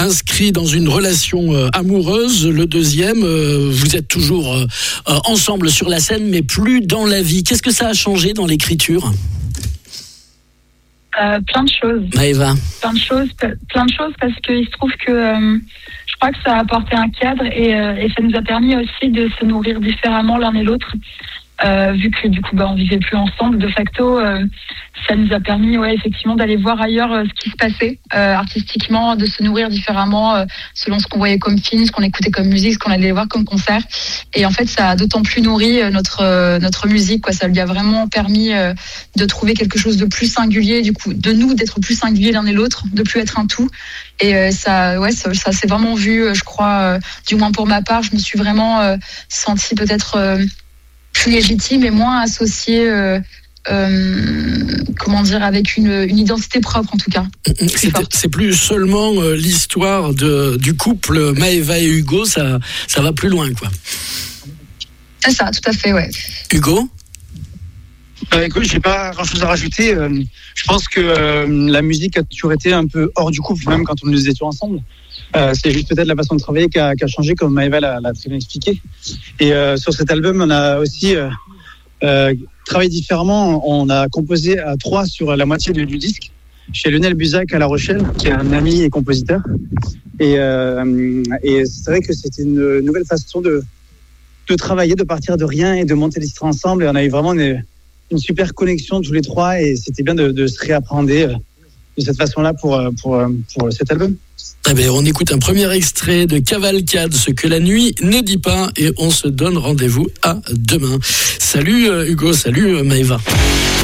inscrit dans une relation amoureuse. Le deuxième, vous êtes toujours ensemble sur la scène, mais plus dans la vie. Qu'est-ce que ça a changé dans l'écriture ? Plein de choses. Maëva. Plein de choses parce qu'il se trouve que je crois que ça a apporté un cadre et ça nous a permis aussi de se nourrir différemment l'un et l'autre. Vu que du coup on vivait plus ensemble de facto, ça nous a permis effectivement d'aller voir ailleurs ce qui se passait artistiquement, de se nourrir différemment selon ce qu'on voyait comme film, ce qu'on écoutait comme musique, ce qu'on allait voir comme concert. Et en fait ça a d'autant plus nourri notre musique, quoi. Ça lui a vraiment permis de trouver quelque chose de plus singulier, du coup de nous d'être plus singuliers l'un et l'autre, de plus être un tout. Et ça s'est vraiment vu, je crois, du moins pour ma part, je me suis vraiment sentie peut-être plus légitime et moins associée, avec une identité propre en tout cas. C'est plus seulement l'histoire du couple Maëva et Hugo, ça va plus loin, quoi. C'est ça, tout à fait, ouais. Hugo ? Écoute, j'ai pas grand-chose à rajouter. Je pense que la musique a toujours été un peu hors du couple, même quand on nous étions ensemble. C'est juste peut-être la façon de travailler qui a changé, comme Maëva l'a très bien expliqué. Et sur cet album, on a aussi travaillé différemment. On a composé à 3 sur la moitié du disque, chez Lionel Buzac à La Rochelle, qui est un ami et compositeur. Et c'est vrai que c'était une nouvelle façon de travailler, de partir de rien et de monter les titres ensemble. Et on a eu vraiment une super connexion tous les 3 et c'était bien de se réapprendre de cette façon-là pour cet album. Eh bien, on écoute un premier extrait de Cavalcade, ce que la nuit ne dit pas, et on se donne rendez-vous à demain. Salut Hugo, salut Maëva.